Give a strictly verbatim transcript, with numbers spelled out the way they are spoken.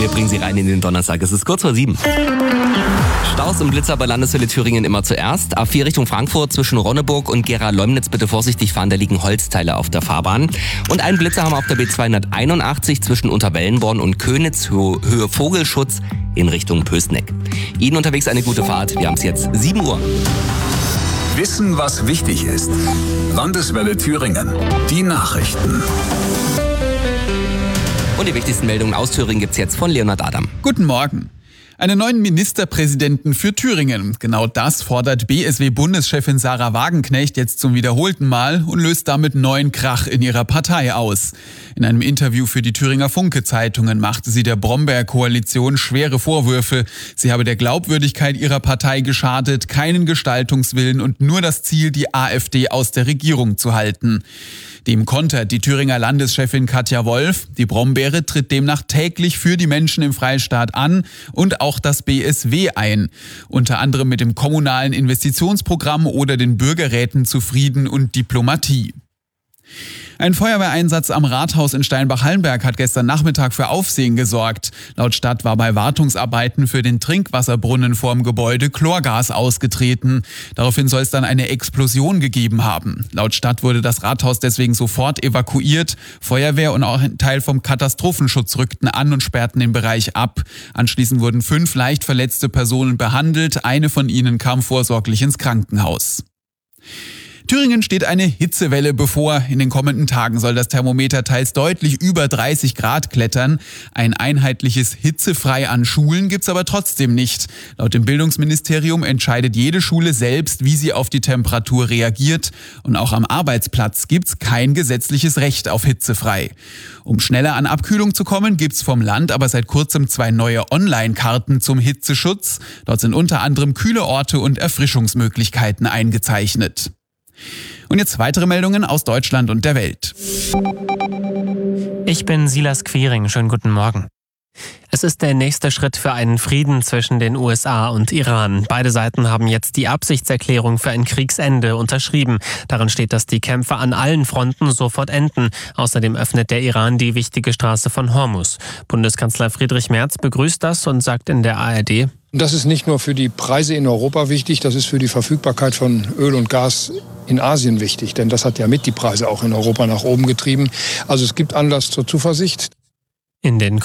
Wir bringen Sie rein in den Donnerstag. Es ist kurz vor sieben. Staus und Blitzer bei Landeshölle Thüringen immer zuerst. A vier Richtung Frankfurt zwischen Ronneburg und Gera-Leumnitz bitte vorsichtig fahren, da liegen Holzteile auf der Fahrbahn. Und einen Blitzer haben wir auf der B zweihunderteinundachtzig zwischen Unterwellenborn und Könitz, Höhe Vogelschutz in Richtung Pößneck. Ihnen unterwegs eine gute Fahrt. Wir haben es jetzt sieben Uhr. Wissen, was wichtig ist. Landeswelle Thüringen. Die Nachrichten. Und die wichtigsten Meldungen aus Thüringen gibt's jetzt von Leonhard Adam. Guten Morgen. Einen neuen Ministerpräsidenten für Thüringen. Genau das fordert B S W-Bundeschefin Sarah Wagenknecht jetzt zum wiederholten Mal und löst damit neuen Krach in ihrer Partei aus. In einem Interview für die Thüringer Funke-Zeitungen machte sie der Bromberg-Koalition schwere Vorwürfe. Sie habe der Glaubwürdigkeit ihrer Partei geschadet, keinen Gestaltungswillen und nur das Ziel, die AfD aus der Regierung zu halten. Dem kontert die Thüringer Landeschefin Katja Wolf. Die Brombeere tritt demnach täglich für die Menschen im Freistaat an und auch das B S W ein. Unter anderem mit dem kommunalen Investitionsprogramm oder den Bürgerräten zu Frieden und Diplomatie. Ein Feuerwehreinsatz am Rathaus in Steinbach-Hallenberg hat gestern Nachmittag für Aufsehen gesorgt. Laut Stadt war bei Wartungsarbeiten für den Trinkwasserbrunnen vorm Gebäude Chlorgas ausgetreten. Daraufhin soll es dann eine Explosion gegeben haben. Laut Stadt wurde das Rathaus deswegen sofort evakuiert. Feuerwehr und auch ein Teil vom Katastrophenschutz rückten an und sperrten den Bereich ab. Anschließend wurden fünf leicht verletzte Personen behandelt. Eine von ihnen kam vorsorglich ins Krankenhaus. Thüringen steht eine Hitzewelle bevor. In den kommenden Tagen soll das Thermometer teils deutlich über dreißig Grad klettern. Ein einheitliches Hitzefrei an Schulen gibt's aber trotzdem nicht. Laut dem Bildungsministerium entscheidet jede Schule selbst, wie sie auf die Temperatur reagiert. Und auch am Arbeitsplatz gibt's kein gesetzliches Recht auf hitzefrei. Um schneller an Abkühlung zu kommen, gibt's vom Land aber seit kurzem zwei neue Online-Karten zum Hitzeschutz. Dort sind unter anderem kühle Orte und Erfrischungsmöglichkeiten eingezeichnet. Und jetzt weitere Meldungen aus Deutschland und der Welt. Ich bin Silas Quiring. Schönen guten Morgen. Es ist der nächste Schritt für einen Frieden zwischen den U S A und Iran. Beide Seiten haben jetzt die Absichtserklärung für ein Kriegsende unterschrieben. Darin steht, dass die Kämpfe an allen Fronten sofort enden. Außerdem öffnet der Iran die wichtige Straße von Hormuz. Bundeskanzler Friedrich Merz begrüßt das und sagt in der A R D: Das ist nicht nur für die Preise in Europa wichtig, das ist für die Verfügbarkeit von Öl und Gas in Asien wichtig. Denn das hat ja mit die Preise auch in Europa nach oben getrieben. Also es gibt Anlass zur Zuversicht. In den